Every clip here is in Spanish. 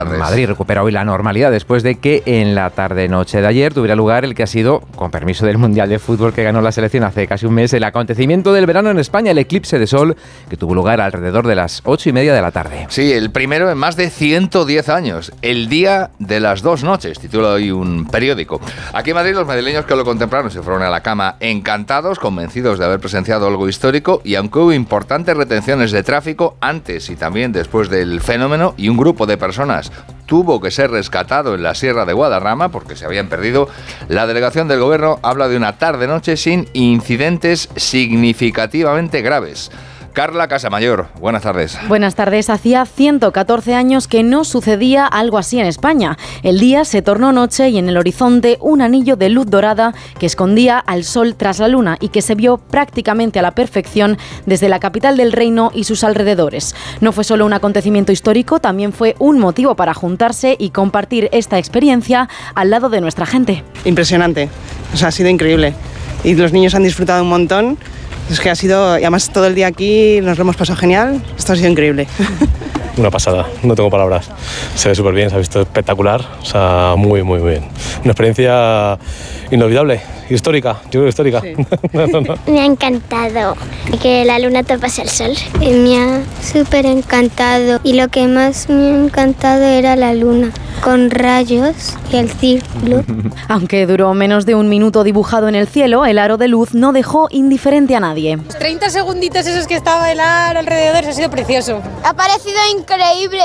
Madrid recupera hoy la normalidad después de que en la tarde-noche de ayer tuviera lugar el que ha sido, con permiso del Mundial de Fútbol que ganó la selección hace casi un mes, el acontecimiento del verano en España, el eclipse de sol, que tuvo lugar alrededor de las 8:30 de la tarde. Sí, el primero en más de 110 años, el día de las dos noches, titula hoy un periódico. Aquí en Madrid los madrileños que lo contemplaron se fueron a la cama encantados, convencidos de haber presenciado algo histórico, y aunque hubo importantes retenciones de tráfico antes y también después del fenómeno, y un grupo de personas tuvo que ser rescatado en la Sierra de Guadarrama porque se habían perdido, la delegación del gobierno habla de una tarde-noche sin incidentes significativamente graves. Carla Casamayor, buenas tardes. Buenas tardes. Hacía 114 años que no sucedía algo así en España. El día se tornó noche y en el horizonte un anillo de luz dorada que escondía al sol tras la luna y que se vio prácticamente a la perfección desde la capital del reino y sus alrededores. No fue solo un acontecimiento histórico, también fue un motivo para juntarse y compartir esta experiencia al lado de nuestra gente. Impresionante, o sea, ha sido increíble y los niños han disfrutado un montón. Es que ha sido, y además todo el día aquí nos lo hemos pasado genial, esto ha sido increíble. Una pasada, no tengo palabras. Se ve súper bien, se ha visto espectacular, o sea, muy, muy bien. Una experiencia inolvidable, histórica, yo creo que histórica. Sí. No. Me ha encantado que la luna tapase el sol. Me ha súper encantado y lo que más me ha encantado era la luna, con rayos y el círculo. Aunque duró menos de un minuto dibujado en el cielo, el aro de luz no dejó indiferente a nadie. Los 30 segunditos esos que estaba el aro alrededor, ha sido precioso. Ha parecido increíble.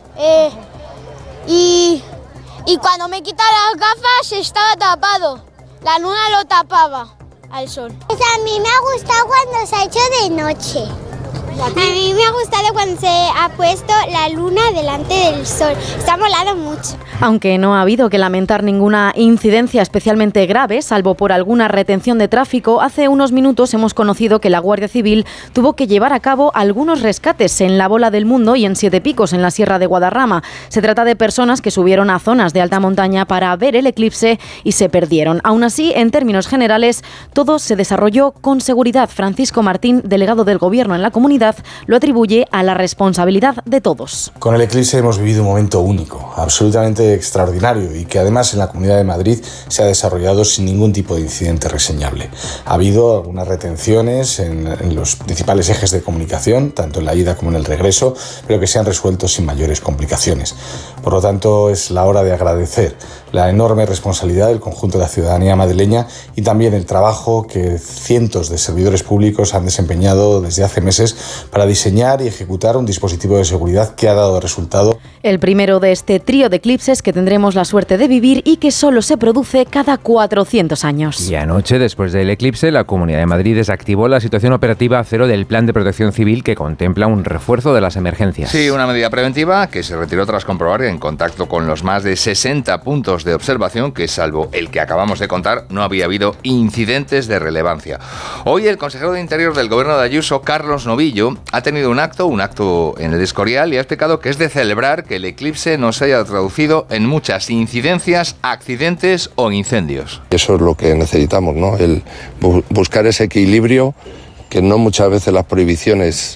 Y cuando me quita las gafas estaba tapado. La luna lo tapaba al sol. Pues a mí me ha gustado cuando se ha hecho de noche. A mí me ha gustado cuando se ha puesto la luna delante del sol. Está molado mucho. Aunque no ha habido que lamentar ninguna incidencia especialmente grave, salvo por alguna retención de tráfico, hace unos minutos hemos conocido que la Guardia Civil tuvo que llevar a cabo algunos rescates en la Bola del Mundo y en Siete Picos, en la Sierra de Guadarrama. Se trata de personas que subieron a zonas de alta montaña para ver el eclipse y se perdieron. Aún así, en términos generales, todo se desarrolló con seguridad. Francisco Martín, delegado del Gobierno en la comunidad, lo atribuye a la responsabilidad de todos. Con el eclipse hemos vivido un momento único, absolutamente extraordinario y que además en la Comunidad de Madrid se ha desarrollado sin ningún tipo de incidente reseñable. Ha habido algunas retenciones en los principales ejes de comunicación, tanto en la ida como en el regreso, pero que se han resuelto sin mayores complicaciones. Por lo tanto, es la hora de agradecer la enorme responsabilidad del conjunto de la ciudadanía madrileña y también el trabajo que cientos de servidores públicos han desempeñado desde hace meses para diseñar y ejecutar un dispositivo de seguridad que ha dado resultado. El primero de este trío de eclipses que tendremos la suerte de vivir y que solo se produce cada 400 años. Y anoche, después del eclipse, la Comunidad de Madrid desactivó la situación operativa cero del Plan de Protección Civil que contempla un refuerzo de las emergencias. Sí, una medida preventiva que se retiró tras comprobar en contacto con los más de 60 puntos de observación que, salvo el que acabamos de contar, no había habido incidentes de relevancia. Hoy el consejero de Interior del Gobierno de Ayuso, Carlos Novillo, ha tenido un acto en el Escorial y ha explicado que es de celebrar que el eclipse no se haya traducido en muchas incidencias, accidentes o incendios. Eso es lo que necesitamos, ¿no? El buscar ese equilibrio, que no muchas veces las prohibiciones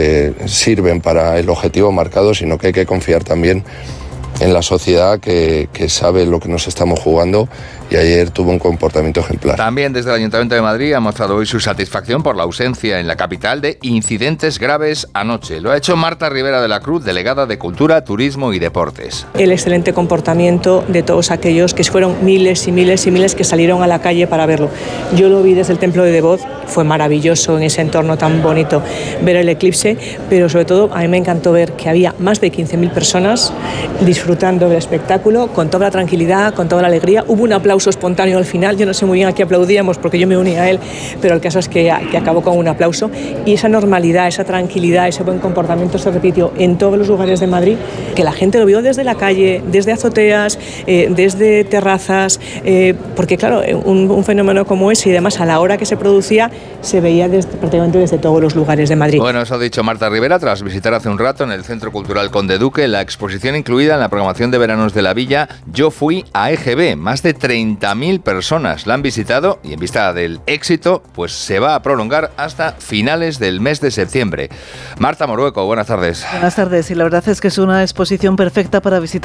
sirven para el objetivo marcado, sino que hay que confiar también en la sociedad que sabe lo que nos estamos jugando, y ayer tuvo un comportamiento ejemplar. También desde el Ayuntamiento de Madrid ha mostrado hoy su satisfacción por la ausencia en la capital de incidentes graves anoche. Lo ha hecho Marta Rivera de la Cruz, delegada de Cultura, Turismo y Deportes. El excelente comportamiento de todos aquellos que fueron miles y miles y miles que salieron a la calle para verlo. Yo lo vi desde el Templo de Devoz, fue maravilloso en ese entorno tan bonito ver el eclipse, pero sobre todo a mí me encantó ver que había más de 15.000 personas disfrutando del espectáculo con toda la tranquilidad, con toda la alegría. Hubo un aplauso espontáneo al final, yo no sé muy bien a qué aplaudíamos porque yo me uní a él, pero el caso es que acabó con un aplauso, y esa normalidad, esa tranquilidad, ese buen comportamiento se repitió en todos los lugares de Madrid, que la gente lo vio desde la calle, desde azoteas, desde terrazas, porque claro, un fenómeno como ese, y además a la hora que se producía, se veía prácticamente desde todos los lugares de Madrid. Bueno, eso ha dicho Marta Rivera tras visitar hace un rato en el Centro Cultural Conde Duque la exposición incluida en la programación de veranos de la Villa Yo Fui a EGB. Más de 30.000 personas la han visitado y en vista del éxito, pues se va a prolongar hasta finales del mes de septiembre. Marta Morueco, buenas tardes. Buenas tardes, y la verdad es que es una exposición perfecta para visitar